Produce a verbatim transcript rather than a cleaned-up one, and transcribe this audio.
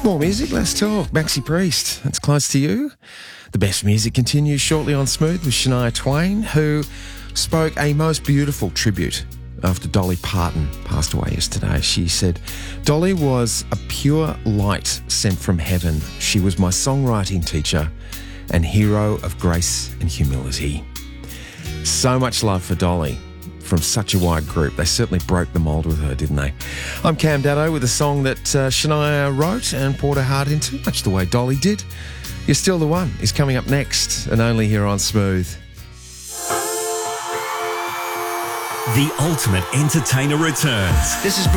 More music, let's talk. Maxi Priest, that's close to you. The best music continues shortly on Smooth with Shania Twain, who spoke a most beautiful tribute after Dolly Parton passed away yesterday. She said, "Dolly was a pure light sent from heaven. She was my songwriting teacher and hero of grace and humility." So much love for Dolly from such a wide group. They certainly broke the mould with her, didn't they? I'm Cam Daddo with a song that uh, Shania wrote and poured her heart into, much the way Dolly did. You're Still the One is coming up next, and only here on Smooth. The ultimate entertainer returns. This is